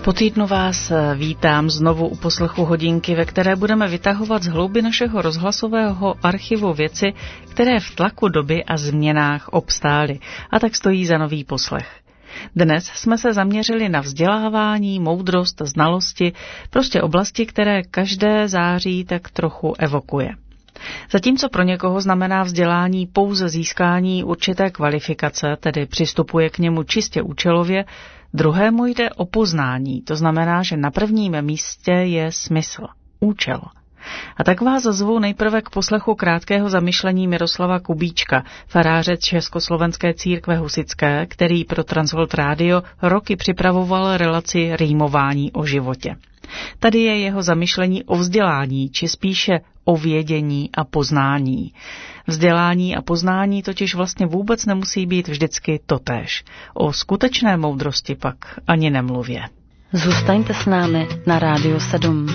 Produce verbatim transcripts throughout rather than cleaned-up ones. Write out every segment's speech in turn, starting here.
Po týdnu vás vítám znovu u poslechu hodinky, ve které budeme vytahovat z hlouby našeho rozhlasového archivu věci, které v tlaku doby a změnách obstály, a tak stojí za nový poslech. Dnes jsme se zaměřili na vzdělávání, moudrost, znalosti, prostě oblasti, které každé září tak trochu evokuje. Zatímco pro někoho znamená vzdělání pouze získání určité kvalifikace, tedy přistupuje k němu čistě účelově, druhému jde o poznání, to znamená, že na prvním místě je smysl, účel. A tak vás zvu nejprve k poslechu krátkého zamyšlení Miroslava Kubíčka, faráře Československé církve husitské, který pro Transworld Radio roky připravoval relaci Rýmování o životě. Tady je jeho zamyšlení o vzdělání, či spíše o vědění a poznání. Vzdělání a poznání totiž vlastně vůbec nemusí být vždycky totéž. O skutečné moudrosti pak ani nemluvě. Zůstaňte s námi na Rádiu sedm.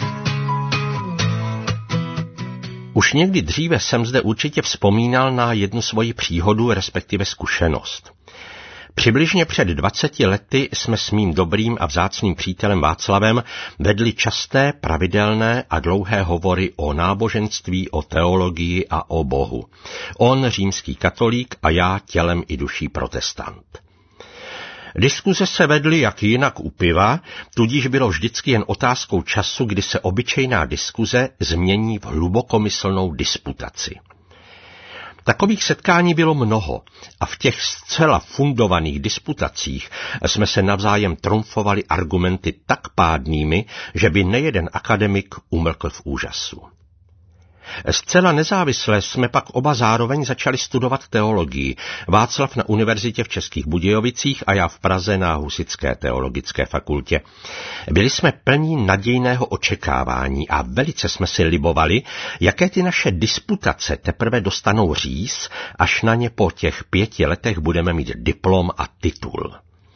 Už někdy dříve jsem zde určitě vzpomínal na jednu svoji příhodu, respektive zkušenost. Přibližně před dvaceti lety jsme s mým dobrým a vzácným přítelem Václavem vedli časté, pravidelné a dlouhé hovory o náboženství, o teologii a o Bohu. On římský katolík a já tělem i duší protestant. Diskuze se vedly jak jinak u piva, tudíž bylo vždycky jen otázkou času, kdy se obyčejná diskuze změní v hlubokomyslnou disputaci. Takových setkání bylo mnoho a v těch zcela fundovaných disputacích jsme se navzájem trumfovali argumenty tak pádnými, že by nejeden akademik umlkl v úžasu. Zcela nezávisle jsme pak oba zároveň začali studovat teologii. Václav na univerzitě v Českých Budějovicích a já v Praze na Husitské teologické fakultě. Byli jsme plní nadějného očekávání a velice jsme si libovali, jaké ty naše disputace teprve dostanou říz, až na ně po těch pěti letech budeme mít diplom a titul.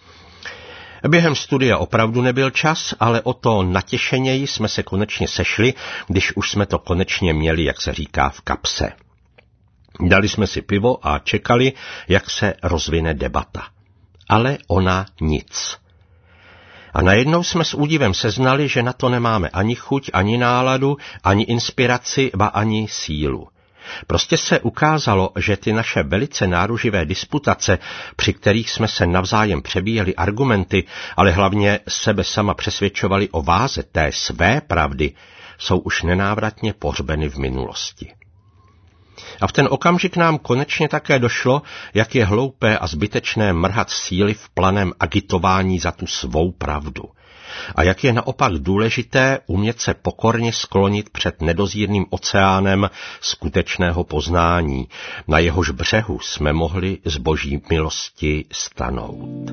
Během studia opravdu nebyl čas, ale o to natěšeněji jsme se konečně sešli, když už jsme to konečně měli, jak se říká, v kapse. Dali jsme si pivo a čekali, jak se rozvine debata. Ale ona nic. A najednou jsme s údivem seznali, že na to nemáme ani chuť, ani náladu, ani inspiraci, ba ani sílu. Prostě se ukázalo, že ty naše velice náruživé disputace, při kterých jsme se navzájem přebíjeli argumenty, ale hlavně sebe sama přesvědčovali o váze té své pravdy, jsou už nenávratně pohřbeny v minulosti. A v ten okamžik nám konečně také došlo, jak je hloupé a zbytečné mrhat síly v planém agitování za tu svou pravdu. A jak je naopak důležité umět se pokorně sklonit před nedozírným oceánem skutečného poznání, na jehož břehu jsme mohli z boží milosti stanout.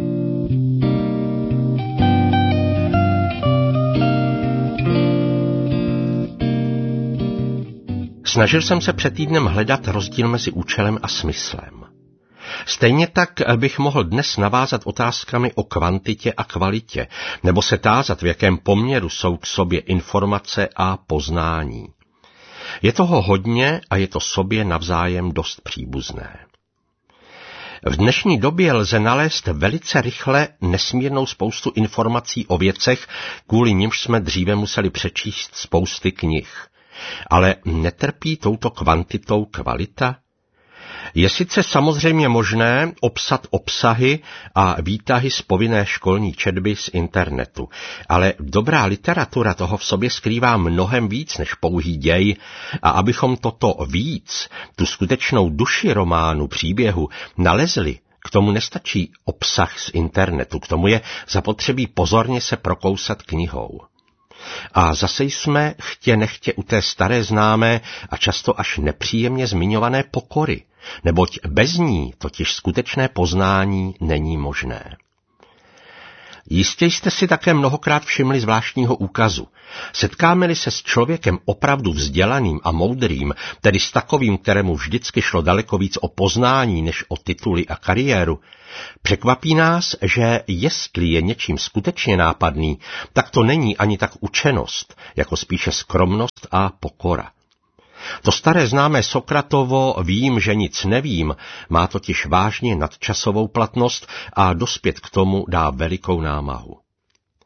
Snažil jsem se před týdnem hledat rozdíl mezi účelem a smyslem. Stejně tak bych mohl dnes navázat otázkami o kvantitě a kvalitě, nebo se tázat, v jakém poměru jsou k sobě informace a poznání. Je toho hodně a je to sobě navzájem dost příbuzné. V dnešní době lze nalézt velice rychle nesmírnou spoustu informací o věcech, kvůli nimž jsme dříve museli přečíst spousty knih. Ale netrpí touto kvantitou kvalita? Je sice samozřejmě možné obsat obsahy a výtahy z povinné školní četby z internetu, ale dobrá literatura toho v sobě skrývá mnohem víc než pouhý děj a abychom toto víc, tu skutečnou duši románu, příběhu, nalezli, k tomu nestačí obsah z internetu, k tomu je zapotřebí pozorně se prokousat knihou. A zase jsme chtě nechtě u té staré známé a často až nepříjemně zmiňované pokory, neboť bez ní totiž skutečné poznání není možné. Jistě jste si také mnohokrát všimli zvláštního úkazu. Setkáme-li se s člověkem opravdu vzdělaným a moudrým, tedy s takovým, kterému vždycky šlo daleko víc o poznání než o tituly a kariéru, překvapí nás, že jestli je něčím skutečně nápadný, tak to není ani tak učenost, jako spíše skromnost a pokora. To staré známé Sokratovo vím, že nic nevím, má totiž vážně nadčasovou platnost a dospět k tomu dá velikou námahu.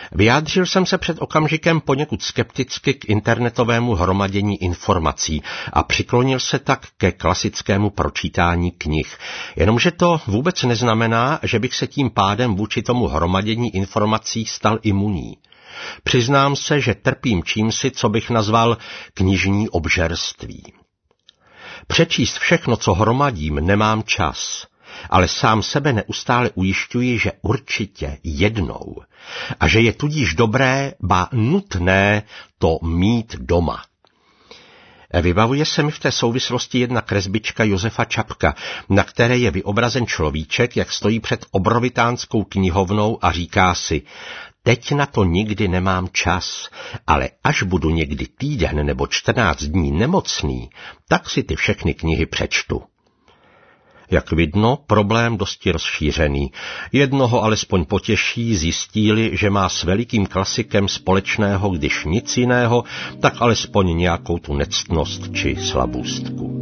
Vyjádřil jsem se před okamžikem poněkud skepticky k internetovému hromadění informací a přiklonil se tak ke klasickému pročítání knih. Jenomže to vůbec neznamená, že bych se tím pádem vůči tomu hromadění informací stal imunní. Přiznám se, že trpím čímsi, co bych nazval knižní obžerství. Přečíst všechno, co hromadím, nemám čas, ale sám sebe neustále ujišťuji, že určitě jednou a že je tudíž dobré, ba nutné to mít doma. Vybavuje se mi v té souvislosti jedna kresbička Josefa Čapka, na které je vyobrazen človíček, jak stojí před obrovitánskou knihovnou a říká si: teď na to nikdy nemám čas, ale až budu někdy týden nebo čtrnáct dní nemocný, tak si ty všechny knihy přečtu. Jak vidno, problém dosti rozšířený. Jednoho alespoň potěší, zjistí-li, že má s velikým klasikem společného, když nic jiného, tak alespoň nějakou tu nectnost či slabůstku.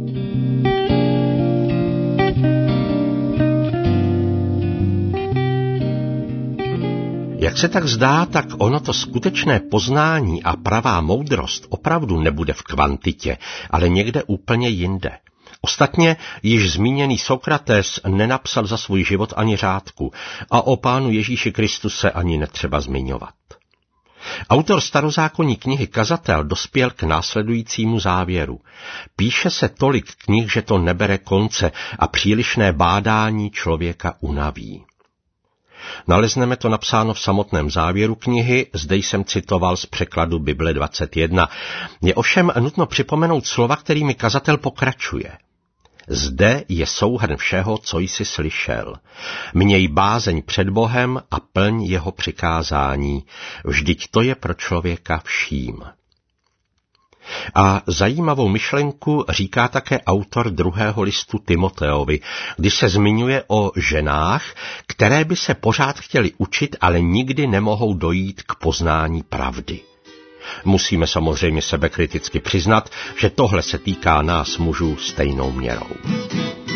Jak se tak zdá, tak ono to skutečné poznání a pravá moudrost opravdu nebude v kvantitě, ale někde úplně jinde. Ostatně již zmíněný Sokrates nenapsal za svůj život ani řádku a o Pánu Ježíši Kristu se ani netřeba zmiňovat. Autor starozákonní knihy Kazatel dospěl k následujícímu závěru. Píše se tolik knih, že to nebere konce a přílišné bádání člověka unaví. Nalezneme to napsáno v samotném závěru knihy, zde jsem citoval z překladu Bible dvacet jedna. Je ovšem nutno připomenout slova, kterými kazatel pokračuje. Zde je souhrn všeho, co jsi slyšel. Měj bázeň před Bohem a plň jeho přikázání. Vždyť to je pro člověka vším. A zajímavou myšlenku říká také autor druhého listu Timoteovi, když se zmiňuje o ženách, které by se pořád chtěly učit, ale nikdy nemohou dojít k poznání pravdy. Musíme samozřejmě sebekriticky přiznat, že tohle se týká nás mužů stejnou měrou.